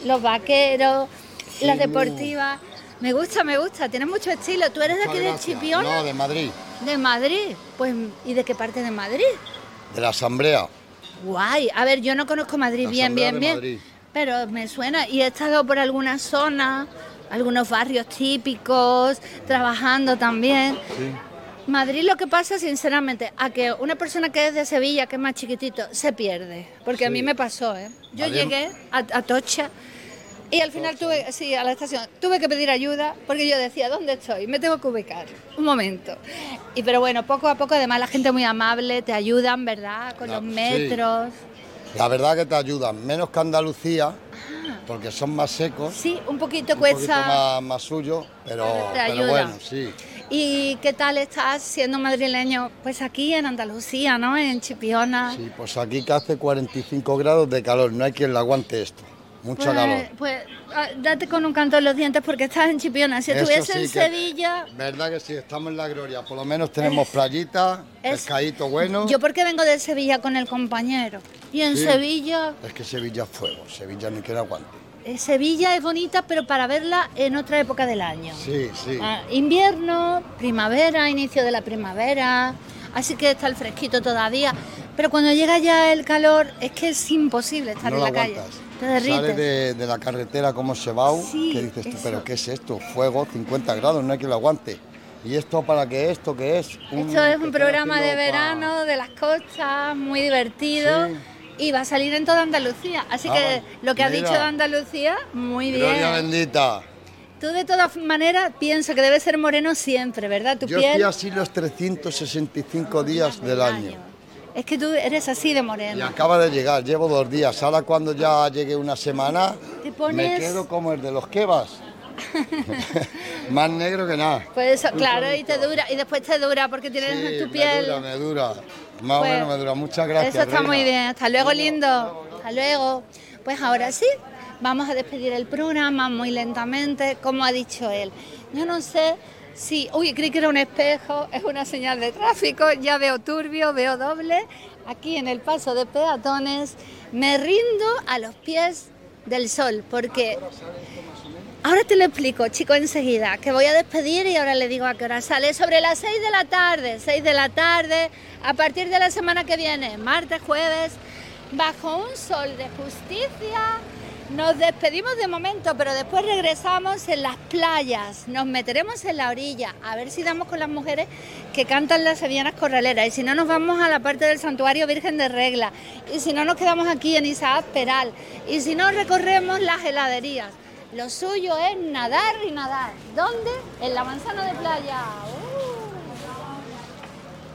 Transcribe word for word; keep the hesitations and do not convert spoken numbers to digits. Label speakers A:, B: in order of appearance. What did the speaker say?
A: los vaqueros,
B: Sí,
A: las
B: muy-
A: deportivas. Me gusta, me gusta, tienes mucho estilo. ¿Tú eres de
B: Muchas
A: aquí de
B: gracias.
A: Chipiona?
B: No, de Madrid,
A: De Madrid. Pues, ¿y de qué parte de Madrid?
B: de la Asamblea.
A: Guay. A ver, yo no conozco Madrid
B: La
A: bien,
B: Asamblea
A: bien,
B: de
A: bien.
B: Madrid.
A: Pero me suena. Y he estado por algunas zonas, algunos barrios típicos, trabajando también.
B: Sí.
A: Madrid lo que pasa, sinceramente, a que una persona que es de Sevilla, que es más chiquitito, se pierde. Porque a
B: Sí.
A: mí me pasó, ¿eh? Yo
B: Madrid-
A: llegué a, a Tocha y al final tuve, sí, a la estación, tuve que pedir ayuda porque yo decía, ¿dónde estoy? Me tengo que ubicar. Un momento. Y pero bueno, poco a poco, además, la gente muy amable, te ayudan, ¿verdad? Con
B: La-
A: los
B: sí.
A: metros.
B: La verdad que te ayudan, menos que Andalucía, porque son más secos,
A: Sí, un poquito
B: un
A: cuesta.
B: poquito más, más suyo, pero,
A: Te
B: pero
A: ayuda.
B: bueno, sí.
A: ¿Y qué tal estás siendo madrileño? Pues aquí en Andalucía, ¿no? En Chipiona.
B: Sí, pues aquí que hace cuarenta y cinco grados de calor, no hay quien le aguante esto. Mucha
A: Pues,
B: calor.
A: pues ah, date con un canto en los dientes porque estás en Chipiona. Si
B: Eso
A: estuviese
B: sí
A: en
B: que-
A: Sevilla...
B: Verdad que sí, estamos en la gloria. Por lo menos tenemos playita,
A: Es-
B: pescadito bueno.
A: Yo porque vengo de Sevilla con el compañero. Y en
B: Sí.
A: Sevilla...
B: Es que Sevilla es fuego, Sevilla ni que le aguante.
A: eh, Sevilla es bonita, pero para verla en otra época del año.
B: Sí, sí.
A: Ah, invierno, primavera, inicio de la primavera, así que está el fresquito todavía. Pero cuando llega ya el calor, es que es imposible estar
B: No
A: en
B: lo
A: la calle.
B: aguantas.
A: Te derrites.
B: Sales de, de la carretera como se va,
A: Sí,
B: que dices tú,
A: eso.
B: pero ¿qué es esto? Fuego, cincuenta grados, no hay que lo aguante. ¿Y esto para qué? ¿Esto qué es?
A: Esto es un
B: pequeño
A: programa de
B: estilo pa-
A: verano de las costas, muy divertido.
B: Sí.
A: Y va a salir en toda Andalucía. Así
B: Ah,
A: que
B: vale.
A: lo que has
B: Mira.
A: dicho de Andalucía, muy
B: Gloria
A: bien.
B: bendita.
A: Tú de todas maneras pienso que debes ser moreno siempre, ¿verdad? Tu
B: Yo
A: piel
B: estoy así los trescientos sesenta y cinco días del año.
A: Es que tú eres así de
B: Y
A: moreno.
B: acaba de llegar, llevo dos días. Ahora cuando ya llegue una semana,
A: Te pones-
B: me quedo como el de los kebabs. Más negro que nada.
A: Pues eso, claro, y te dura, y después te dura porque tienes
B: Sí,
A: tu
B: me
A: piel.
B: dura, me dura. Más o
A: Pues,
B: menos me dura. Muchas gracias.
A: Eso está
B: reina.
A: muy bien. Hasta luego, lindo. Hasta luego. Pues ahora sí, vamos a despedir el programa muy lentamente, como ha dicho él. Yo no sé si... Uy, creí que era un espejo, es una señal de tráfico. Ya veo turbio, veo doble. Aquí en el paso de peatones me rindo a los pies del sol, porque... Ahora te lo explico, chico, enseguida, que voy a despedir y ahora le digo a qué hora sale. Sobre las seis de la tarde, seis de la tarde, a partir de la semana que viene, martes, jueves, bajo un sol de justicia, nos despedimos de momento, pero después regresamos en las playas, nos meteremos en la orilla, a ver si damos con las mujeres que cantan las sevillanas corraleras, y si no nos vamos a la parte del Santuario Virgen de Regla, y si no nos quedamos aquí en Isaac Peral, y si no recorremos las heladerías. Lo suyo es nadar y nadar. ¿Dónde? En la manzana de playa.